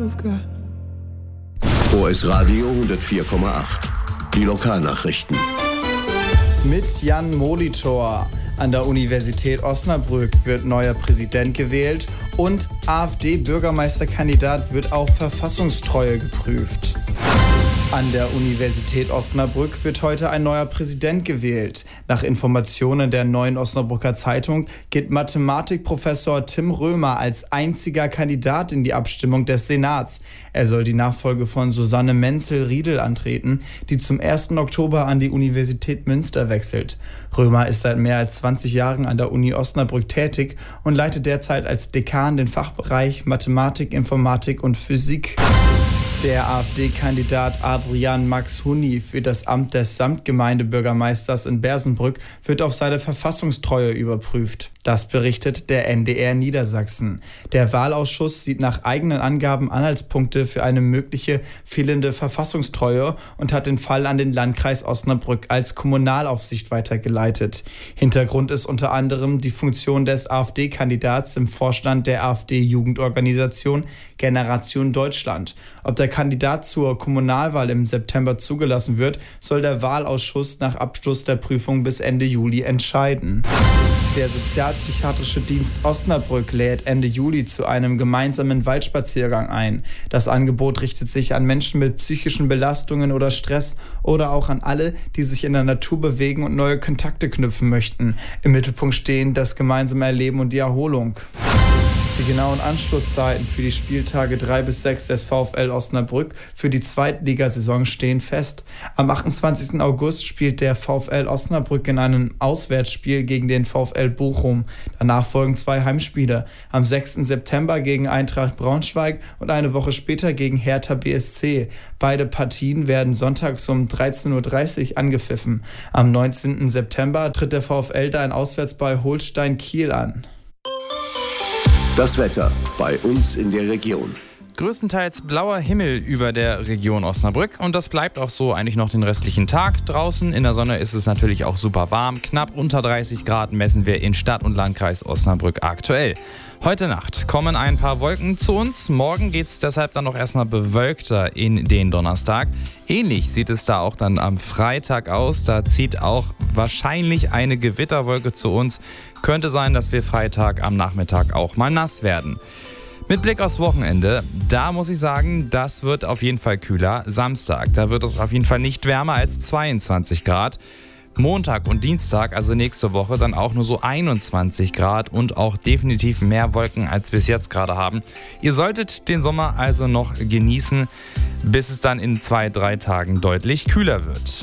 I've got. OS Radio 104,8. Die Lokalnachrichten. Mit Jan Molitor. An der Universität Osnabrück wird neuer Präsident gewählt und AfD-Bürgermeisterkandidat wird auf Verfassungstreue geprüft. An der Universität Osnabrück wird heute ein neuer Präsident gewählt. Nach Informationen der Neuen Osnabrücker Zeitung geht Mathematikprofessor Tim Römer als einziger Kandidat in die Abstimmung des Senats. Er soll die Nachfolge von Susanne Menzel-Riedel antreten, die zum 1. Oktober an die Universität Münster wechselt. Römer ist seit mehr als 20 Jahren an der Uni Osnabrück tätig und leitet derzeit als Dekan den Fachbereich Mathematik, Informatik und Physik. Der AfD-Kandidat Adrian Max Hunni für das Amt des Samtgemeindebürgermeisters in Bersenbrück wird auf seine Verfassungstreue überprüft. Das berichtet der NDR Niedersachsen. Der Wahlausschuss sieht nach eigenen Angaben Anhaltspunkte für eine mögliche fehlende Verfassungstreue und hat den Fall an den Landkreis Osnabrück als Kommunalaufsicht weitergeleitet. Hintergrund ist unter anderem die Funktion des AfD-Kandidats im Vorstand der AfD-Jugendorganisation Generation Deutschland. Ob der Kandidat zur Kommunalwahl im September zugelassen wird, soll der Wahlausschuss nach Abschluss der Prüfung bis Ende Juli entscheiden. Der Sozialpsychiatrische Dienst Osnabrück lädt Ende Juli zu einem gemeinsamen Waldspaziergang ein. Das Angebot richtet sich an Menschen mit psychischen Belastungen oder Stress oder auch an alle, die sich in der Natur bewegen und neue Kontakte knüpfen möchten. Im Mittelpunkt stehen das gemeinsame Erleben und die Erholung. Die genauen Anstoßzeiten für die Spieltage 3 bis 6 des VfL Osnabrück für die Zweitligasaison stehen fest. Am 28. August spielt der VfL Osnabrück in einem Auswärtsspiel gegen den VfL Bochum. Danach folgen 2 Heimspiele. Am 6. September gegen Eintracht Braunschweig und eine Woche später gegen Hertha BSC. Beide Partien werden sonntags um 13.30 Uhr angepfiffen. Am 19. September tritt der VfL dann auswärts bei Holstein Kiel an. Das Wetter bei uns in der Region. Größtenteils blauer Himmel über der Region Osnabrück und das bleibt auch so eigentlich noch den restlichen Tag. Draußen in der Sonne ist es natürlich auch super warm. Knapp unter 30 Grad messen wir in Stadt- und Landkreis Osnabrück aktuell. Heute Nacht kommen ein paar Wolken zu uns. Morgen geht es deshalb dann noch erstmal bewölkter in den Donnerstag. Ähnlich sieht es da auch dann am Freitag aus. Da zieht auch wahrscheinlich eine Gewitterwolke zu uns. Könnte sein, dass wir Freitag am Nachmittag auch mal nass werden. Mit Blick aufs Wochenende, da muss ich sagen, das wird auf jeden Fall kühler. Samstag, da wird es auf jeden Fall nicht wärmer als 22 Grad. Montag und Dienstag, also nächste Woche, dann auch nur so 21 Grad und auch definitiv mehr Wolken, als wir es jetzt gerade haben. Ihr solltet den Sommer also noch genießen, bis es dann in 2-3 Tagen deutlich kühler wird.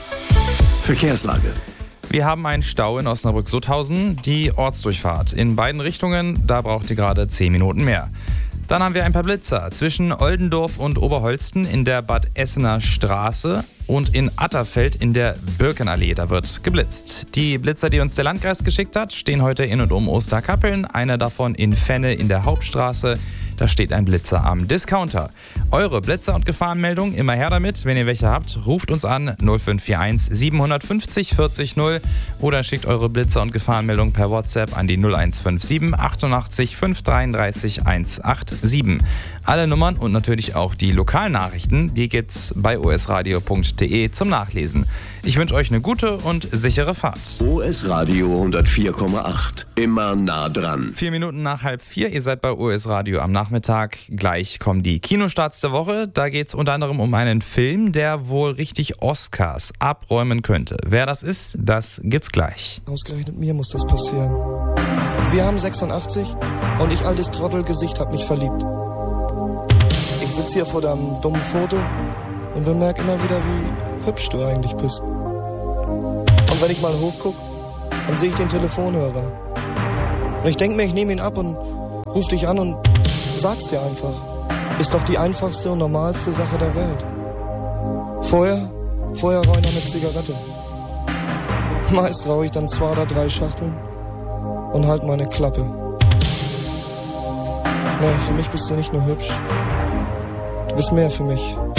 Verkehrslage. Wir haben einen Stau in Osnabrück-Sutthausen, die Ortsdurchfahrt. In beiden Richtungen, da braucht ihr gerade 10 Minuten mehr. Dann haben wir ein paar Blitzer zwischen Oldendorf und Oberholsten in der Bad Essener Straße und in Atterfeld in der Birkenallee. Da wird geblitzt. Die Blitzer, die uns der Landkreis geschickt hat, stehen heute in und um Osterkappeln. Einer davon in Fenne in der Hauptstraße. Da steht ein Blitzer am Discounter. Eure Blitzer- und Gefahrenmeldungen immer her damit. Wenn ihr welche habt, ruft uns an 0541 750 40 0 oder schickt eure Blitzer- und Gefahrenmeldungen per WhatsApp an die 0157 88 533 187. Alle Nummern und natürlich auch die Lokalnachrichten, die gibt's bei osradio.de zum Nachlesen. Ich wünsche euch eine gute und sichere Fahrt. OS Radio 104,8. Immer nah dran. 4 Minuten nach 3:30. Ihr seid bei OS Radio am Nachmittag. Gleich kommen die Kinostarts der Woche. Da geht es unter anderem um einen Film, der wohl richtig Oscars abräumen könnte. Wer das ist, das gibt's gleich. Ausgerechnet mir muss das passieren. Wir haben 86 und ich, altes Trottelgesicht, hab mich verliebt. Ich sitze hier vor deinem dummen Foto und bemerke immer wieder, wie hübsch du eigentlich bist. Und wenn ich mal hochguck, dann sehe ich den Telefonhörer. Und ich denke mir, ich nehme ihn ab und ruf dich an und sag's dir einfach. Ist doch die einfachste und normalste Sache der Welt. Vorher rauche ich noch eine Zigarette. Meist rauche ich dann 2 oder 3 Schachteln und halt meine Klappe. Nee, für mich bist du nicht nur hübsch. Du bist mehr für mich.